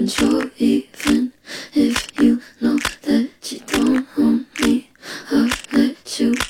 control, even if you know that you don't want me. I'll let you